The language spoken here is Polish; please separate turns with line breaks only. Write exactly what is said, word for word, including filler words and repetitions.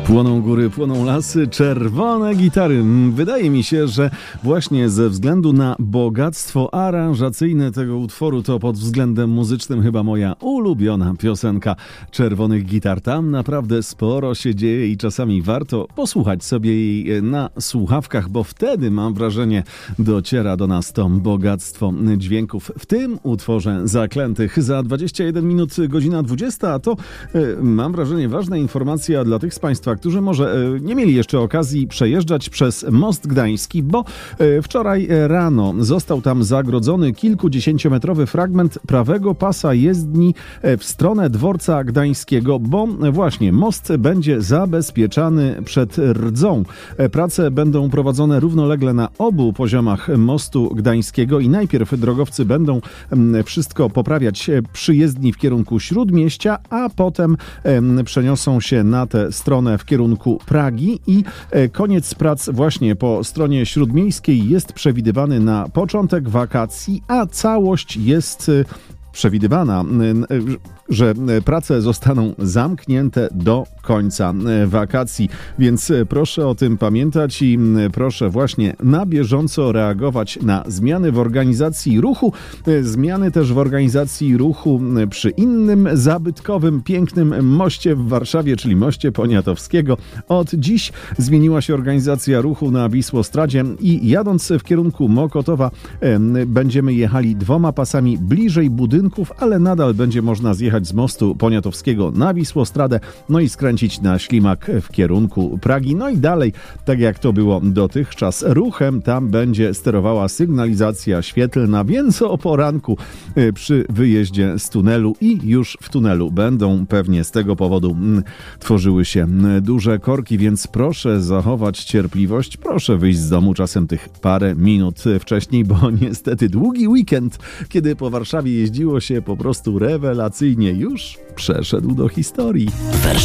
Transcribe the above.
Płoną góry, płoną lasy, czerwone gitary. Wydaje mi się, że właśnie ze względu na bogactwo aranżacyjne tego utworu to pod względem muzycznym chyba moja ulubiona piosenka Czerwonych Gitar. Tam naprawdę sporo się dzieje i czasami warto posłuchać sobie jej na słuchawkach, bo wtedy, mam wrażenie, dociera do nas to bogactwo dźwięków. W tym utworze Zaklętych za dwadzieścia jeden minut, godzina dwudziesta, a to mam wrażenie ważna informacja dla tych z Państwa, którzy może nie mieli jeszcze okazji przejeżdżać przez Most Gdański, bo wczoraj rano został tam zagrodzony kilkudziesięciometrowy fragment prawego pasa jezdni w stronę Dworca Gdańskiego, bo właśnie most będzie zabezpieczany przed rdzą. Prace będą prowadzone równolegle na obu poziomach mostu gdańskiego i najpierw drogowcy będą wszystko poprawiać przy jezdni w kierunku Śródmieścia, a potem przeniosą się na tę stronę w kierunku Pragi i koniec prac właśnie po stronie śródmiejskiej jest przewidywany na początek wakacji, a całość jest przewidywana, że prace zostaną zamknięte do końca wakacji, więc proszę o tym pamiętać i proszę właśnie na bieżąco reagować na zmiany w organizacji ruchu, zmiany też w organizacji ruchu przy innym zabytkowym, pięknym moście w Warszawie, czyli moście Poniatowskiego. Od dziś zmieniła się organizacja ruchu na Wisłostradzie i jadąc w kierunku Mokotowa będziemy jechali dwoma pasami bliżej budynków, ale nadal będzie można zjechać z mostu Poniatowskiego na Wisłostradę, no i skręcić na ślimak w kierunku Pragi. No i dalej, tak jak to było dotychczas, ruchem tam będzie sterowała sygnalizacja świetlna, więc o poranku przy wyjeździe z tunelu i już w tunelu będą pewnie z tego powodu tworzyły się duże korki, więc proszę zachować cierpliwość, proszę wyjść z domu czasem tych parę minut wcześniej, bo niestety długi weekend, kiedy po Warszawie jeździło się po prostu rewelacyjnie, już przeszedł do historii.